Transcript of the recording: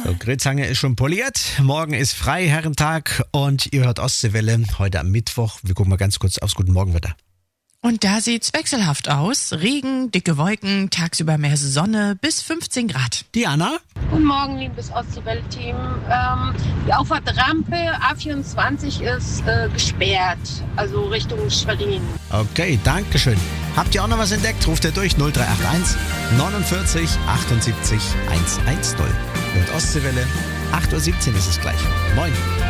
So, Grillzange ist schon poliert. Morgen ist Freiherrentag und ihr hört Ostseewelle heute am Mittwoch. Wir gucken mal ganz kurz aufs Guten Morgenwetter. Und da sieht's wechselhaft aus. Regen, dicke Wolken, tagsüber mehr Sonne bis 15 Grad. Diana? Guten Morgen, liebes Ostseewelle-Team. Die Auffahrtrampe A24 ist gesperrt, also Richtung Schwerin. Okay, danke schön. Habt ihr auch noch was entdeckt? Ruft ihr durch 0381 49 78 110. Und Ostseewelle, 8.17 Uhr ist es gleich. Moin.